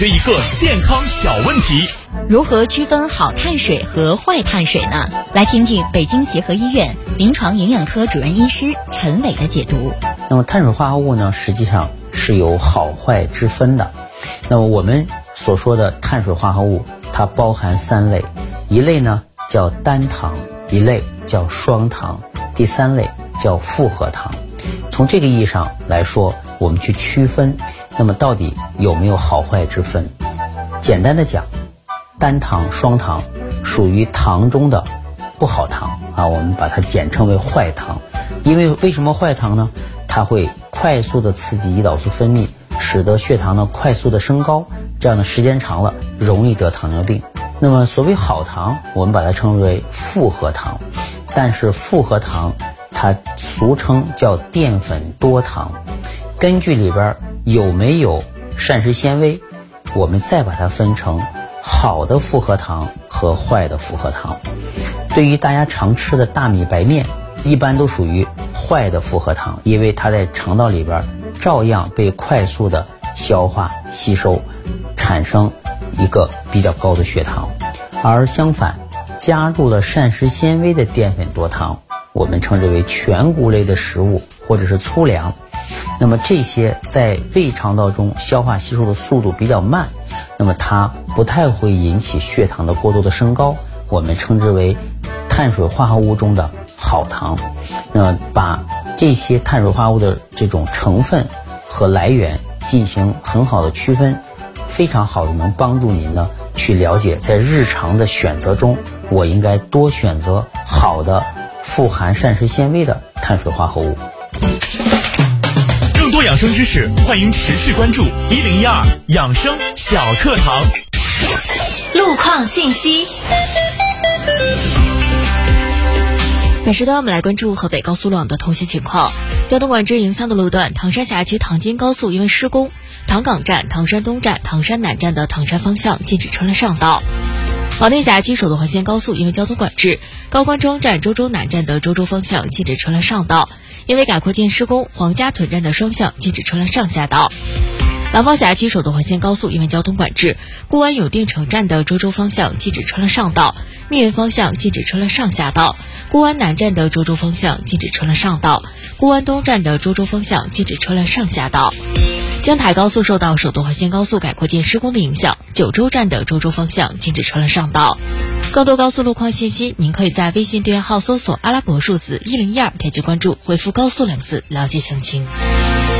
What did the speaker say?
这一个健康小问题： 如何区分好碳水和坏碳水呢？来听听北京协和医院临床营养科主任医师陈伟的解读。 那么碳水化合物呢，实际上是有好坏之分的。那么我们所说的碳水化合物，它包含3类，一类呢叫单糖，一类叫双糖，第3类叫复合糖。从这个意义上来说，我们去区分，那么到底有没有好坏之分？简单的讲，单糖、双糖属于糖中的不好糖啊，我们把它简称为坏糖。为什么坏糖呢？它会快速的刺激胰岛素分泌，使得血糖呢快速的升高，这样的时间长了容易得糖尿病。那么所谓好糖，我们把它称为复合糖，但是复合糖它俗称叫淀粉多糖，根据里边有没有膳食纤维，我们再把它分成好的复合糖和坏的复合糖。对于大家常吃的大米白面，一般都属于坏的复合糖，因为它在肠道里边照样被快速的消化吸收，产生一个比较高的血糖。而相反，加入了膳食纤维的淀粉多糖，我们称之为全谷类的食物或者是粗粮，那么这些在胃肠道中消化吸收的速度比较慢，那么它不太会引起血糖的过度的升高，我们称之为碳水化合物中的好糖。那么把这些碳水化合物的这种成分和来源进行很好的区分，非常好的能帮助您呢去了解在日常的选择中，我应该多选择好的富含膳食纤维的碳水化合物。 更多养生知识，欢迎持续关注1012养生小课堂。 路况信息。 本时段我们来关注河北高速路网的通行情况。交通管制影响的路段，唐山辖区唐津高速因为施工，唐岗站、唐山东站、唐山南站的唐山方向禁止车辆上道。保定辖区首都环线高速因为交通管制，高官庄站、周州南站的周州方向禁止车辆上道，因为改扩建施工，黄家屯站的双向禁止车辆上下道。廊坊辖区首都环线高速因为交通管制，固安永定城站的周州方向禁止车辆上道，密云方向禁止车辆上下道，固安南站的周州方向禁止车辆上道，固安东站的周州方向禁止车辆上下道。京台高速受到首都环线高速改扩建施工的影响，九州站的周州方向禁止车辆上道。更多高速路况信息，您可以在微信订阅号搜索阿拉伯数字1012，点击关注，回复高速2字了解详情。